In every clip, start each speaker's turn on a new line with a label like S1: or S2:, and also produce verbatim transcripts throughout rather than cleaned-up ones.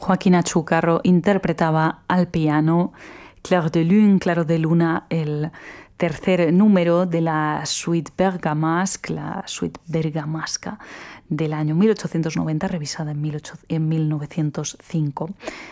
S1: Joaquín Achúcarro interpretaba al piano Clair de Lune, Claro de Luna, el tercer número de la suite Bergamasque, la suite bergamasca del año mil ochocientos noventa, revisada en, en mil novecientos cinco,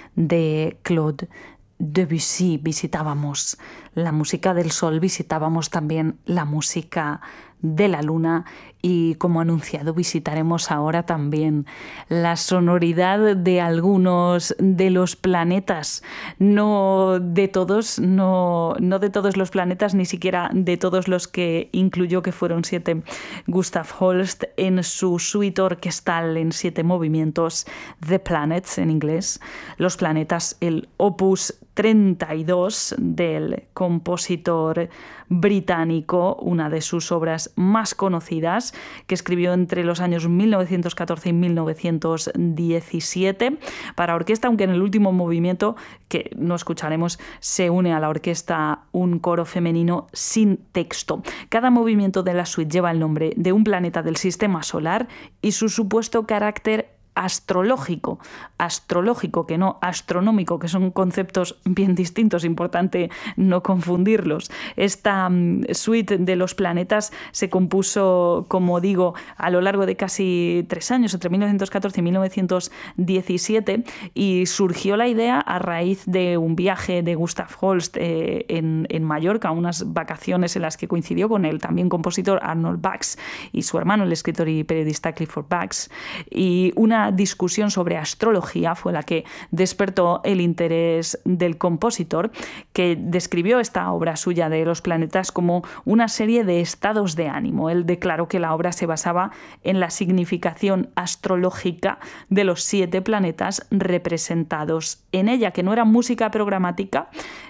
S1: de Claude Debussy. Visitábamos la música del sol, visitábamos también la música de la luna y, como anunciado, visitaremos ahora también la sonoridad de algunos de los planetas, no de todos, no, no de todos los planetas, ni siquiera de todos los que incluyó, que fueron siete, Gustav Holst en su suite orquestal en siete movimientos, The Planets en inglés, los planetas, el opus treinta y dos del compositor británico, una de sus obras más conocidas, que escribió entre los años mil novecientos catorce y mil novecientos diecisiete para orquesta, aunque en el último movimiento, que no escucharemos, se une a la orquesta un coro femenino sin texto. Cada movimiento de la suite lleva el nombre de un planeta del sistema solar y su supuesto carácter astrológico, astrológico, que no astronómico, que son conceptos bien distintos, importante no confundirlos. Esta um, suite de los planetas se compuso, como digo, a lo largo de casi tres años, entre mil novecientos catorce y mil novecientos diecisiete, y surgió la idea a raíz de un viaje de Gustav Holst eh, en, en Mallorca, unas vacaciones en las que coincidió con el también compositor Arnold Bax y su hermano, el escritor y periodista Clifford Bax, y una discusión sobre astrología fue la que despertó el interés del compositor, que describió esta obra suya de los planetas como una serie de estados de ánimo. Él declaró que la obra se basaba en la significación astrológica de los siete planetas representados en ella, que no era música programática,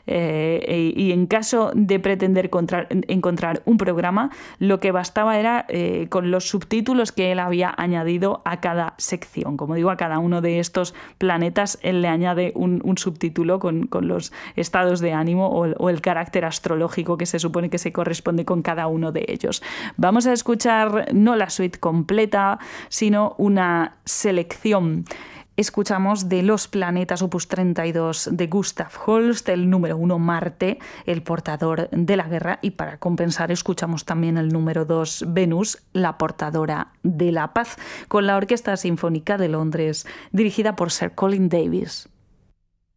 S1: eh, y en caso de pretender encontrar, encontrar un programa, lo que bastaba era eh, con los subtítulos que él había añadido a cada sección. Como digo, a cada uno de estos planetas él le añade un, un subtítulo con, con los estados de ánimo o el, o el carácter astrológico que se supone que se corresponde con cada uno de ellos. Vamos a escuchar no la suite completa, sino una selección. Escuchamos de los planetas opus treinta y dos de Gustav Holst, el número uno, Marte, el portador de la guerra, y para compensar escuchamos también el número dos, Venus, la portadora de la paz, con la Orquesta Sinfónica de Londres, dirigida por Sir Colin Davis.